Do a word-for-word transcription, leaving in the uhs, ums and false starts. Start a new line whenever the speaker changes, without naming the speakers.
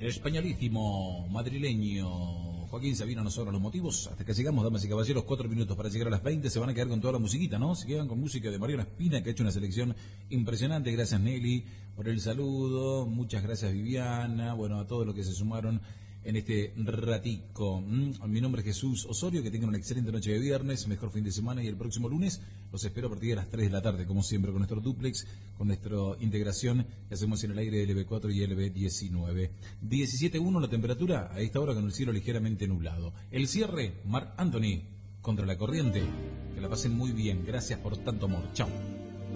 españolísimo, madrileño, Joaquín Sabina nos sobran los motivos. Hasta que llegamos, damas y caballeros, cuatro minutos para llegar a las veinte. Se van a quedar con toda la musiquita, ¿no? Se quedan con música de Mariano Espina, que ha hecho una selección impresionante. Gracias, Nelly, por el saludo. Muchas gracias, Viviana. Bueno, a todos los que se sumaron en este ratico. ¿Mm? Mi nombre es Jesús Osorio, que tengan una excelente noche de viernes, mejor fin de semana, y el próximo lunes los espero a partir de las tres de la tarde, como siempre, con nuestro duplex, con nuestra integración que hacemos en el aire de L B cuatro y L B diecinueve. diecisiete punto uno la temperatura, a esta hora con el cielo ligeramente nublado. El cierre, Marc Anthony, Contra la Corriente. Que la pasen muy bien, gracias por tanto amor. Chao.